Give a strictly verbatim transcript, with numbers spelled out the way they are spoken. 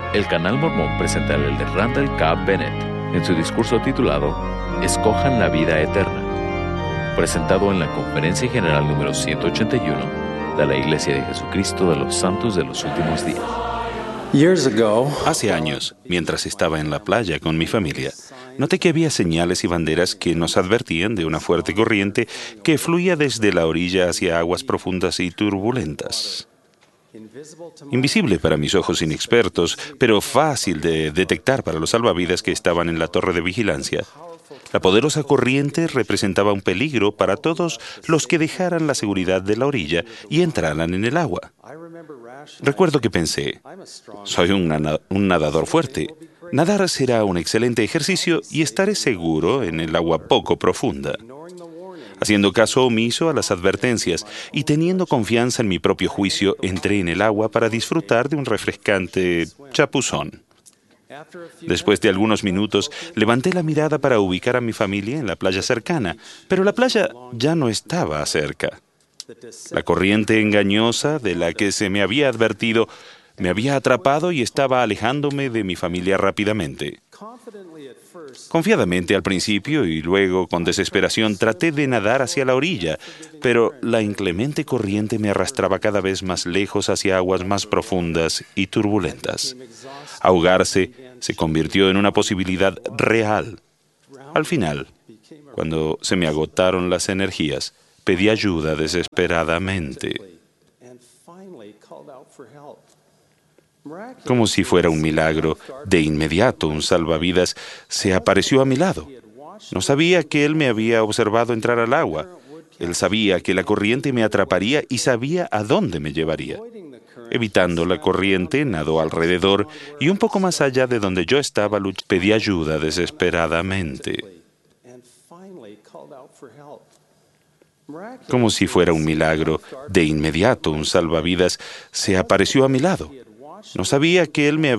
El Canal Mormón presenta al elder Randall K. Bennett en su discurso titulado Escojan la vida eterna, presentado en la Conferencia General número ciento ochenta y uno de la Iglesia de Jesucristo de los Santos de los Últimos Días. Hace años, mientras estaba en la playa con mi familia, noté que había señales y banderas que nos advertían de una fuerte corriente que fluía desde la orilla hacia aguas profundas y turbulentas. Invisible para mis ojos inexpertos, pero fácil de detectar para los salvavidas que estaban en la torre de vigilancia. La poderosa corriente representaba un peligro para todos los que dejaran la seguridad de la orilla y entraran en el agua. Recuerdo que pensé, soy un, nada- un nadador fuerte. Nadar será un excelente ejercicio y estaré seguro en el agua poco profunda. Haciendo caso omiso a las advertencias y teniendo confianza en mi propio juicio, entré en el agua para disfrutar de un refrescante chapuzón. Después de algunos minutos, levanté la mirada para ubicar a mi familia en la playa cercana, pero la playa ya no estaba cerca. La corriente engañosa de la que se me había advertido me había atrapado y estaba alejándome de mi familia rápidamente. Confiadamente al principio y luego con desesperación traté de nadar hacia la orilla, pero la inclemente corriente me arrastraba cada vez más lejos hacia aguas más profundas y turbulentas. Ahogarse se convirtió en una posibilidad real. Al final, cuando se me agotaron las energías, pedí ayuda desesperadamente. Como si fuera un milagro, de inmediato un salvavidas se apareció a mi lado. No sabía que él me había observado entrar al agua. Él sabía que la corriente me atraparía y sabía a dónde me llevaría. Evitando la corriente, nadó alrededor y un poco más allá de donde yo estaba, luch- pedí ayuda desesperadamente. Como si fuera un milagro, de inmediato un salvavidas se apareció a mi lado. No sabía que él me había